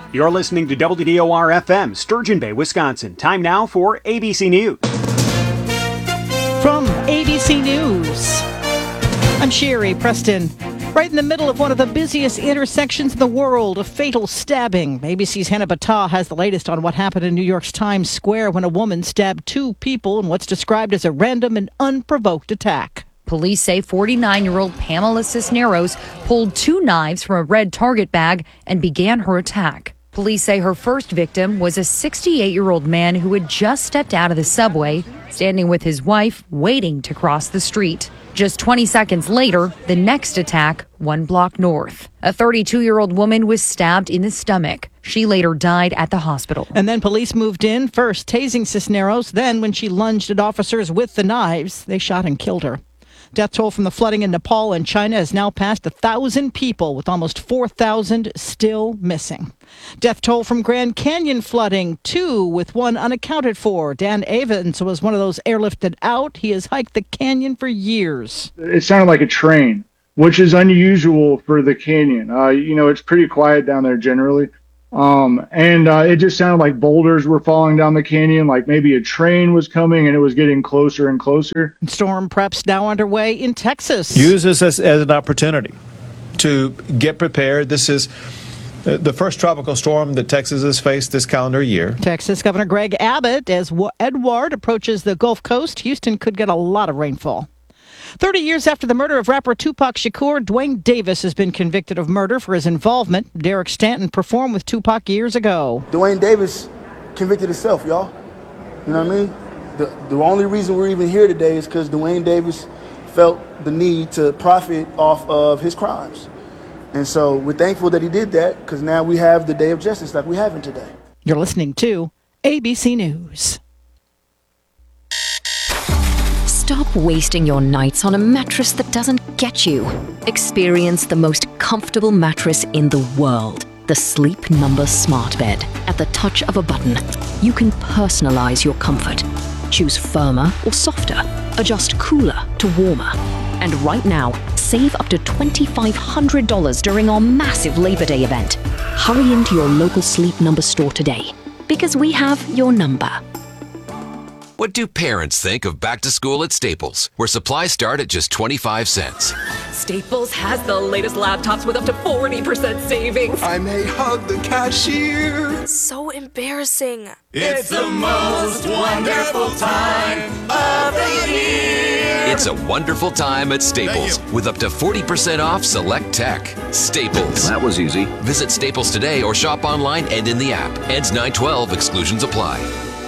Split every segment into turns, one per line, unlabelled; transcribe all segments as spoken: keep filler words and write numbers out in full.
You're listening to W D O R F M, Sturgeon Bay, Wisconsin. Time now for A B C News.
From A B C News, I'm Sherry Preston. Right in the middle of one of the busiest intersections in the world, a fatal stabbing. A B C's Hannah Battah has the latest on what happened in New York's Times Square when a woman stabbed two people in what's described as a random and unprovoked attack.
Police say forty-nine-year-old Pamela Cisneros pulled two knives from a red Target bag and began her attack. Police say her first victim was a sixty-eight-year-old man who had just stepped out of the subway, standing with his wife, waiting to cross the street. Just twenty seconds later, the next attack, one block north. A thirty-two-year-old woman was stabbed in the stomach. She later died at the hospital.
And then police moved in, first tasing Cisneros, then when she lunged at officers with the knives, they shot and killed her. Death toll from the flooding in Nepal and China has now passed one thousand people, with almost four thousand still missing. Death toll from Grand Canyon flooding, two, with one unaccounted for. Dan Evans was one of those airlifted out. He has hiked the canyon for years.
It sounded like a train, which is unusual for the canyon. Uh, you know, it's pretty quiet down there generally. Um, and uh, it just sounded like boulders were falling down the canyon, like maybe a train was coming and it was getting closer and closer.
Storm preps now underway in Texas.
Use this as, as an opportunity to get prepared. This is the first tropical storm that Texas has faced this calendar year.
Texas Governor Greg Abbott, as Edward approaches the Gulf Coast, Houston could get a lot of rainfall. Thirty years after the murder of rapper Tupac Shakur, Dwayne Davis has been convicted of murder for his involvement. Derek Stanton performed with Tupac years ago.
Dwayne Davis convicted himself, y'all. You know what I mean? The, the only reason we're even here today is because Dwayne Davis felt the need to profit off of his crimes. And so we're thankful that he did that, because now we have the day of justice like we have today.
You're listening to A B C News.
Stop wasting your nights on a mattress that doesn't get you. Experience the most comfortable mattress in the world. The Sleep Number Smart Bed. At the touch of a button, you can personalize your comfort. Choose firmer or softer. Adjust cooler to warmer. And right now, save up to twenty-five hundred dollars during our massive Labor Day event. Hurry into your local Sleep Number store today, because we have your number.
What do parents think of back to school at Staples, where supplies start at just twenty-five cents?
Staples has the latest laptops with up to forty percent savings.
I may hug the cashier.
So embarrassing.
It's the most wonderful time of the year.
It's a wonderful time at Staples, with up to forty percent off select tech. Staples.
That was easy.
Visit Staples today or shop online and in the app. Ends nine twelve. Exclusions apply.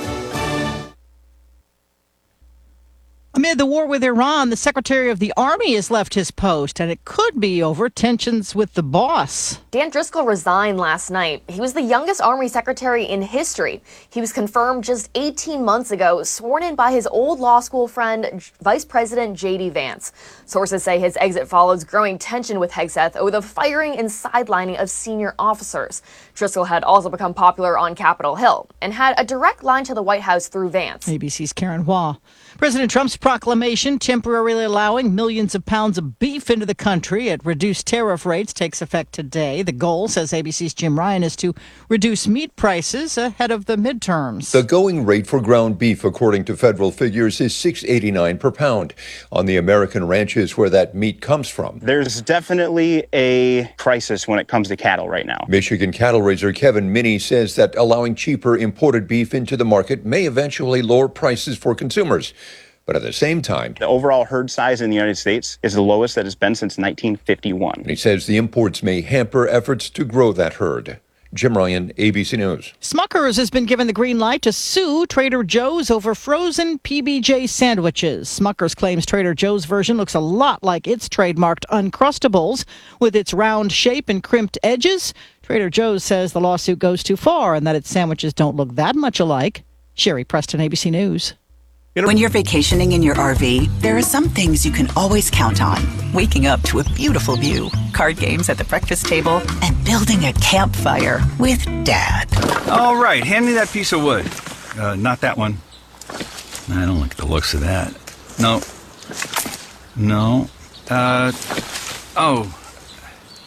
Amid the war with Iran, the Secretary of the Army has left his post, and it could be over tensions with the boss.
Dan Driscoll resigned last night. He was the youngest Army secretary in history. He was confirmed just eighteen months ago, sworn in by his old law school friend, Vice President J D Vance. Sources say his exit follows growing tension with Hegseth over the firing and sidelining of senior officers. Driscoll had also become popular on Capitol Hill and had a direct line to the White House through Vance.
A B C's Karen Hua. President Trump's proclamation temporarily allowing millions of pounds of beef into the country at reduced tariff rates takes effect today. The goal, says A B C's Jim Ryan, is to reduce meat prices ahead of the midterms.
The going rate for ground beef, according to federal figures, is six dollars and eighty-nine cents per pound on the American ranches where that meat comes from.
There's definitely a crisis when it comes to cattle right now.
Michigan cattle raiser Kevin Minnie says that allowing cheaper imported beef into the market may eventually lower prices for consumers. But at the same time,
the overall herd size in the United States is the lowest that it's been since nineteen fifty-one.
He says the imports may hamper efforts to grow that herd. Jim Ryan, A B C News.
Smucker's has been given the green light to sue Trader Joe's over frozen P B J sandwiches. Smucker's claims Trader Joe's version looks a lot like its trademarked Uncrustables, with its round shape and crimped edges. Trader Joe's says the lawsuit goes too far and that its sandwiches don't look that much alike. Sherry Preston, A B C News.
When you're vacationing in your R V, there are some things you can always count on. Waking up to a beautiful view, card games at the breakfast table, and building a campfire with Dad.
All right, hand me that piece of wood. Uh, not that one. I don't like the looks of that. No. No. Uh, oh.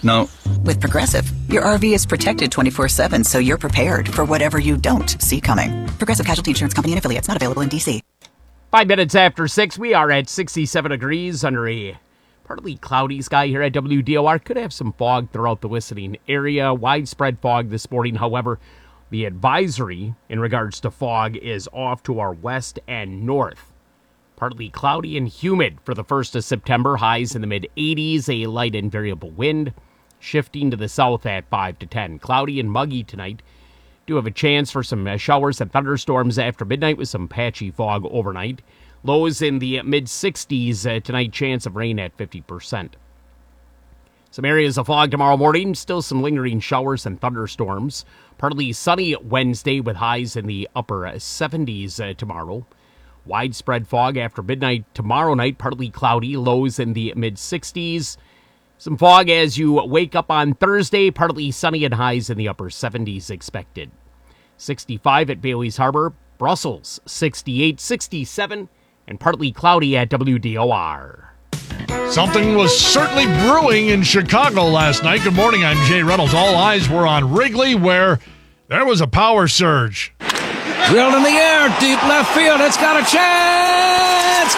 No.
With Progressive, your R V is protected twenty-four seven, so you're prepared for whatever you don't see coming. Progressive Casualty Insurance Company and Affiliates, not available in D C.
Five minutes after six, we are at sixty-seven degrees under a partly cloudy sky here at W D O R. Could have some fog throughout the listening area. Widespread fog this morning. However, the advisory in regards to fog is off to our west and north. Partly cloudy and humid for the first of September. Highs in the mid eighties. A light and variable wind shifting to the south at five to ten. Cloudy and muggy tonight. Do have a chance for some uh, showers and thunderstorms after midnight with some patchy fog overnight. Lows in the mid sixties uh, tonight. Chance of rain at fifty percent. Some areas of fog tomorrow morning. Still some lingering showers and thunderstorms. Partly sunny Wednesday with highs in the upper seventies uh, tomorrow. Widespread fog after midnight tomorrow night. Partly cloudy. Lows in the mid sixties. Some fog as you wake up on Thursday. Partly sunny and highs in the upper seventies expected. sixty-five at Bailey's Harbor. Brussels, sixty-eight, sixty-seven, and partly cloudy at W D O R.
Something was certainly brewing in Chicago last night. Good morning, I'm Jay Reynolds. All eyes were on Wrigley, where there was a power surge.
Drilled in the air, deep left field. It's got a chance.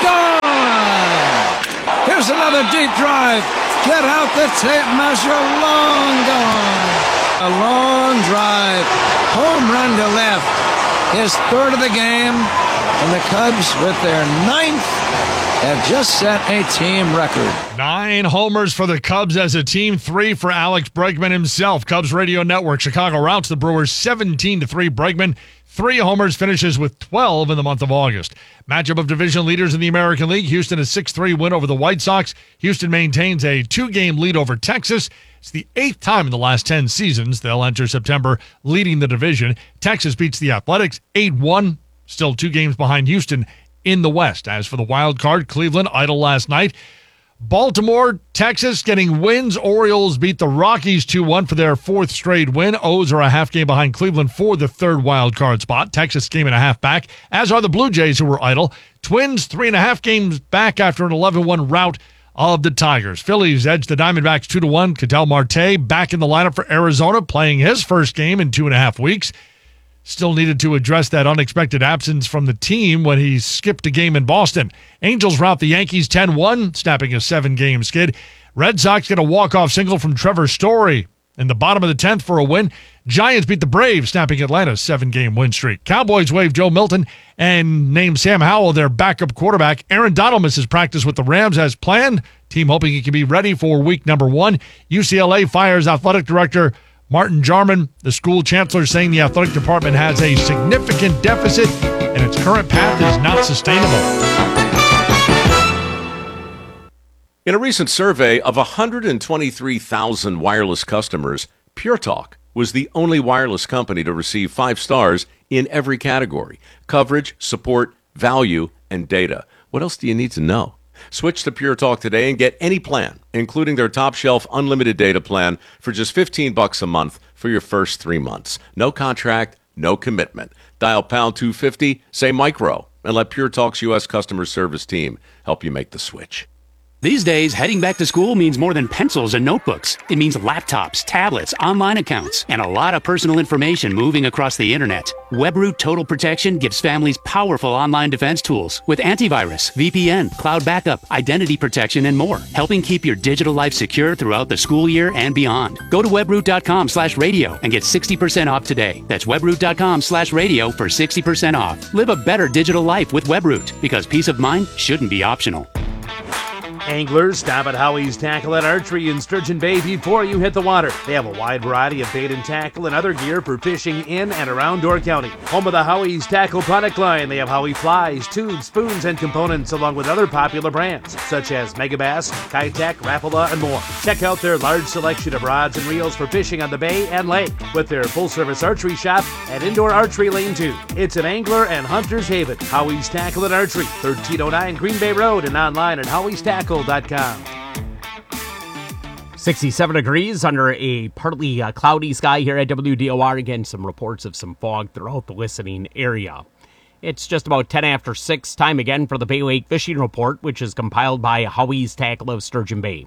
Gone. Here's another deep drive. Get out the tape measure. Long gone. A long drive. Home run to left. His third of the game. And the Cubs, with their ninth, have just set a team record.
Nine homers for the Cubs as a team, three for Alex Bregman himself. Cubs Radio Network. Chicago routs the Brewers seventeen to three. Bregman, three homers, finishes with twelve in the month of August. Matchup of division leaders in the American League. Houston a six three win over the White Sox. Houston maintains a two-game lead over Texas. It's the eighth time in the last ten seasons they'll enter September leading the division. Texas beats the Athletics eight one, still two games behind Houston in the West. As for the wild card, Cleveland idle last night. Baltimore, Texas getting wins. Orioles beat the Rockies two one for their fourth straight win. O's are a half game behind Cleveland for the third wild card spot. Texas game and a half back, as are the Blue Jays, who were idle. Twins three and a half games back after an eleven one rout of the Tigers. Phillies edged the Diamondbacks two to one. Ketel Marte back in the lineup for Arizona, playing his first game in two and a half weeks. Still needed to address that unexpected absence from the team when he skipped a game in Boston. Angels rout the Yankees ten one, snapping a seven-game skid. Red Sox get a walk-off single from Trevor Story in the bottom of the tenth for a win. Giants beat the Braves, snapping Atlanta's seven-game win streak. Cowboys waive Joe Milton and name Sam Howell their backup quarterback. Aaron Donald misses practice with the Rams as planned. Team hoping he can be ready for week number one. U C L A fires athletic director Martin Jarman, the school chancellor, saying the athletic department has a significant deficit and its current path is not sustainable.
In a recent survey of one hundred twenty-three thousand wireless customers, Pure Talk was the only wireless company to receive five stars in every category: coverage, support, value, and data. What else do you need to know? Switch to Pure Talk today and get any plan, including their top shelf unlimited data plan, for just fifteen bucks a month for your first three months. No contract, no commitment. Dial pound two fifty, say micro, and let Pure Talk's U S customer service team help you make the switch.
These days, heading back to school means more than pencils and notebooks. It means laptops, tablets, online accounts, and a lot of personal information moving across the internet. WebRoot Total Protection gives families powerful online defense tools with antivirus, V P N, cloud backup, identity protection, and more, helping keep your digital life secure throughout the school year and beyond. Go to webroot.com slash radio and get sixty percent off today. That's webroot.com slash radio for sixty percent off. Live a better digital life with WebRoot, because peace of mind shouldn't be optional.
Anglers, stop at Howie's Tackle and Archery in Sturgeon Bay before you hit the water. They have a wide variety of bait and tackle and other gear for fishing in and around Door County. Home of the Howie's Tackle product line, they have Howie flies, tubes, spoons, and components, along with other popular brands such as Megabass, Kitech, Rapala, and more. Check out their large selection of rods and reels for fishing on the bay and lake with their full-service archery shop and indoor archery lane too. It's an angler and hunter's haven. Howie's Tackle and Archery, thirteen oh nine Green Bay Road, and online at howies tackle dot com.
sixty-seven degrees under a partly uh, cloudy sky here at W D O R. Again, some reports of some fog throughout the listening area. It's just about ten after six. Time again for the Bay Lake Fishing Report, which is compiled by Howie's Tackle of Sturgeon Bay.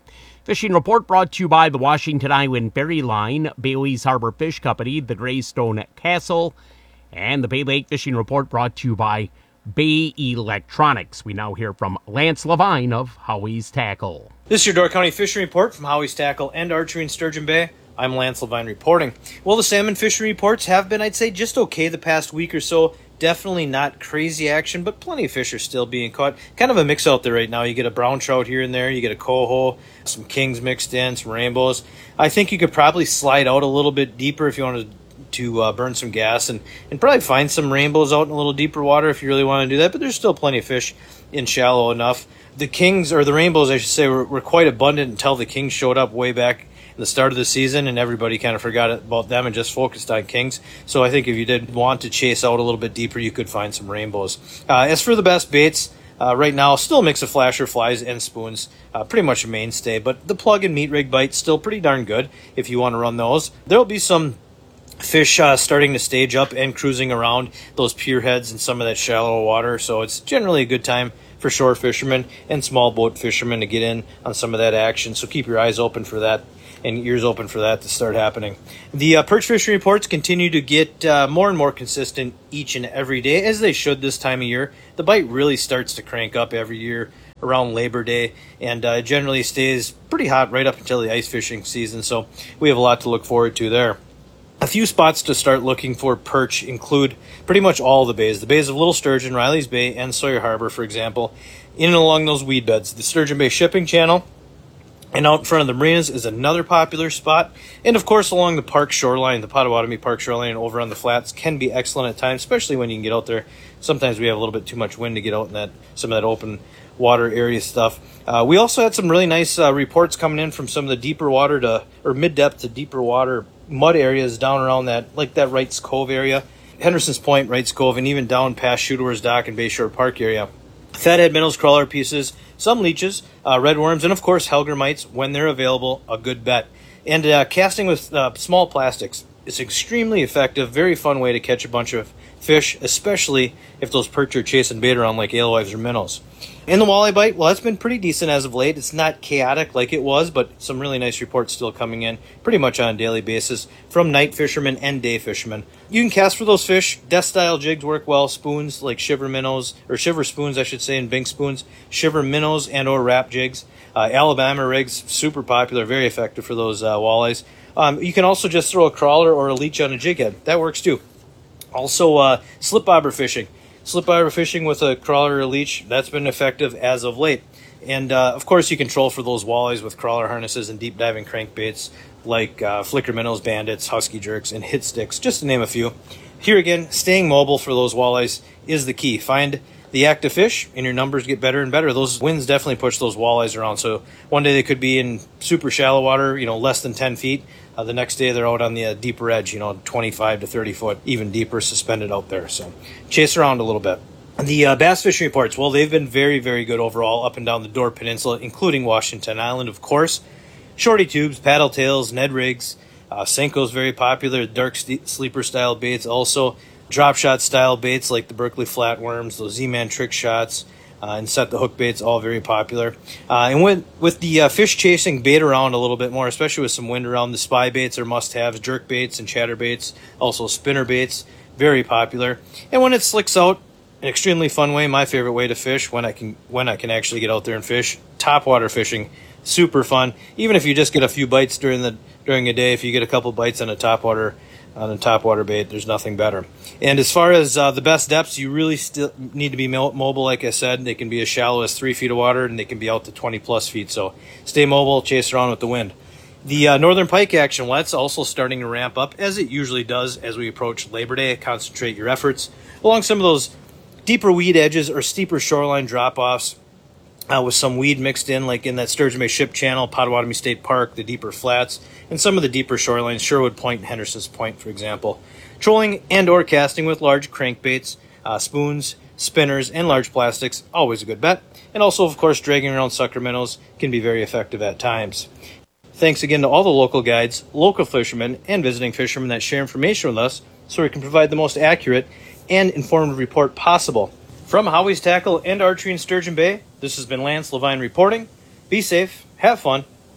Fishing report brought to you by the Washington Island Berry Line, Bailey's Harbor Fish Company, the Greystone Castle, and the Bay Lake Fishing report brought to you by Bay Electronics. We now hear from Lance Levine of Howie's Tackle.
This is your Door County Fishing Report from Howie's Tackle and Archery in Sturgeon Bay. I'm Lance Levine reporting. Well, the salmon fishery reports have been, I'd say, just okay the past week or so. Definitely not crazy action, but plenty of fish are still being caught. Kind of a mix out there right now. You get a brown trout here and there. You get a coho, some kings mixed in, some rainbows. I think you could probably slide out a little bit deeper if you wanted to uh, burn some gas and, and probably find some rainbows out in a little deeper water if you really want to do that. But there's still plenty of fish in shallow enough. The kings, or the rainbows, I should say, were, were quite abundant until the kings showed up way back the start of the season, and everybody kind of forgot about them and just focused on kings. So I think if you did want to chase out a little bit deeper, you could find some rainbows. Uh, as for the best baits, uh, right now, still a mix of flasher flies and spoons, uh, pretty much a mainstay, but the plug and meat rig bite's still pretty darn good if you want to run those. There'll be some fish uh, starting to stage up and cruising around those pier heads and some of that shallow water, so it's generally a good time for shore fishermen and small boat fishermen to get in on some of that action. So keep your eyes open for that and ears open for that to start happening. The uh, perch fishing reports continue to get uh, more and more consistent each and every day, as they should this time of year. The bite really starts to crank up every year around Labor Day, and uh, generally stays pretty hot right up until the ice fishing season, so we have a lot to look forward to there. A few spots to start looking for perch include pretty much all the bays. The bays of Little Sturgeon, Riley's Bay, and Sawyer Harbor, for example, in and along those weed beds. The Sturgeon Bay Shipping Channel and out in front of the marinas is another popular spot. And, of course, along the park shoreline, the Potawatomi Park shoreline and over on the flats can be excellent at times, especially when you can get out there. Sometimes we have a little bit too much wind to get out in that some of that open water area stuff. Uh, we also had some really nice uh, reports coming in from some of the deeper water to, or mid-depth to deeper water mud areas down around that, like that Wrights Cove area, Henderson's Point, Wrights Cove, and even down past Shooter's Dock and Bayshore Park area. Fathead minnows, crawler pieces, some leeches, uh, redworms, and of course Helger mites when they're available, a good bet. And uh, casting with uh, small plastics is extremely effective, very fun way to catch a bunch of fish, especially if those perch are chasing bait around like alewives or minnows. In the walleye bite, well, that's been pretty decent as of late. It's not chaotic like it was, but some really nice reports still coming in pretty much on a daily basis from night fishermen and day fishermen. You can cast for those fish. Death-style jigs work well. Spoons like shiver minnows, or shiver spoons, I should say, and bink spoons. Shiver minnows and or wrap jigs. Uh, Alabama rigs, super popular, very effective for those uh, walleyes. Um, you can also just throw a crawler or a leech on a jig head. That works too. Also, uh, slip bobber fishing. Slip bobber fishing with a crawler or a leech, that's been effective as of late. And, uh, of course, you can troll for those walleyes with crawler harnesses and deep diving crankbaits like uh, flicker minnows, bandits, husky jerks, and hit sticks, just to name a few. Here again, staying mobile for those walleyes is the key. Find the active fish, and your numbers get better and better. Those winds definitely push those walleyes around. So one day they could be in super shallow water, you know, less than ten feet. Uh, the next day they're out on the uh, deeper edge, you know, twenty-five to thirty foot, even deeper, suspended out there. So chase around a little bit. The uh, bass fishing reports, well, they've been very, very good overall up and down the Door Peninsula, including Washington Island, of course. Shorty tubes, paddle tails, Ned rigs, uh, Senko's very popular, dark st- sleeper style baits, also drop shot style baits like the Berkeley flatworms, those Z-Man trick shots, uh, and set the hook baits, all very popular. Uh, and with, with the uh, fish chasing bait around a little bit more, especially with some wind around, the spy baits are must-haves, jerk baits and chatter baits, also spinner baits, very popular. And when it slicks out, an extremely fun way, my favorite way to fish when I can when I can actually get out there and fish, topwater fishing, super fun. Even if you just get a few bites during the during a day, if you get a couple bites on a topwater on a topwater bait, there's nothing better. And as far as uh, the best depths, you really still need to be mobile. Like I said, they can be as shallow as three feet of water, and they can be out to twenty plus feet. So stay mobile, chase around with the wind. The uh, northern pike action, well, that's also starting to ramp up, as it usually does as we approach Labor Day. Concentrate your efforts along some of those deeper weed edges or steeper shoreline drop-offs uh, with some weed mixed in, like in that Sturgeon Bay Ship Channel, Potawatomi State Park, the deeper flats, and some of the deeper shorelines, Sherwood Point and Henderson's Point, for example. Trolling and or casting with large crankbaits, uh, spoons, spinners, and large plastics, always a good bet. And also, of course, dragging around sucker minnows can be very effective at times. Thanks again to all the local guides, local fishermen, and visiting fishermen that share information with us so we can provide the most accurate and informative report possible. From Howie's Tackle and Archery in Sturgeon Bay, this has been Lance Levine reporting. Be safe, have fun,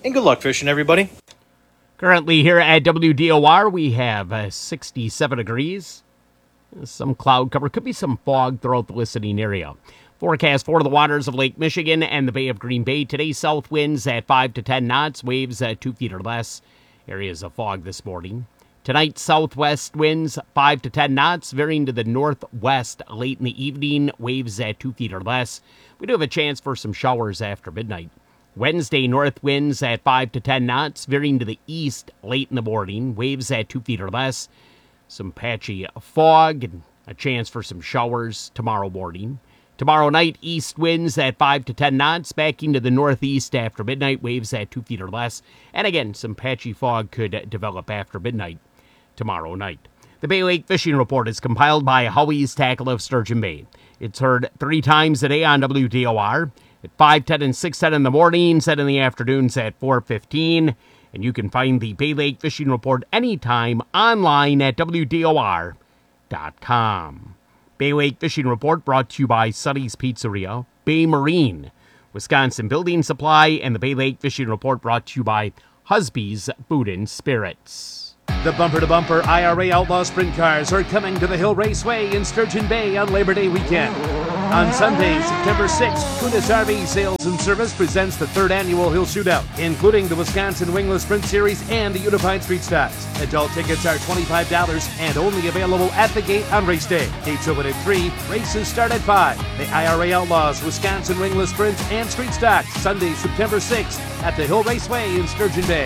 and good luck fishing, everybody.
Currently here at W D O R, we have uh, sixty-seven degrees. Some cloud cover. Could be some fog throughout the listening area. Forecast for the waters of Lake Michigan and the Bay of Green Bay. Today, south winds at five to ten knots. Waves at two feet or less. Areas of fog this morning. Tonight, southwest winds five to ten knots, varying to the northwest late in the evening. Waves at two feet or less. We do have a chance for some showers after midnight. Wednesday, north winds at five to ten knots, veering to the east late in the morning. Waves at two feet or less. Some patchy fog and a chance for some showers tomorrow morning. Tomorrow night, east winds at five to ten knots, backing to the northeast after midnight. Waves at two feet or less. And again, some patchy fog could develop after midnight tomorrow night. The Bay Lake Fishing Report is compiled by Howie's Tackle of Sturgeon Bay. It's heard three times a day on W D O R. At five ten and six ten in the mornings, and in the afternoons at four fifteen. And you can find the Bay Lake Fishing Report anytime online at W D O R dot com. Bay Lake Fishing Report brought to you by Sonny's Pizzeria, Bay Marine, Wisconsin Building Supply, and the Bay Lake Fishing Report brought to you by Husby's Food and Spirits.
The bumper-to-bumper I R A Outlaw Sprint Cars are coming to the Hill Raceway in Sturgeon Bay on Labor Day weekend. On Sunday, September sixth, Kunis R V Sales and Service presents the third annual Hill Shootout, including the Wisconsin Wingless Sprint Series and the Unified Street Stocks. Adult tickets are twenty-five dollars and only available at the gate on race day. Gates open at three, races start at five. The I R A Outlaws, Wisconsin Wingless Sprints, and Street Stocks, Sunday, September sixth at the Hill Raceway in Sturgeon Bay.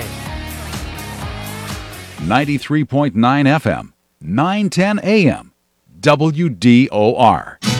ninety-three point nine F M, nine ten A M, W D O R.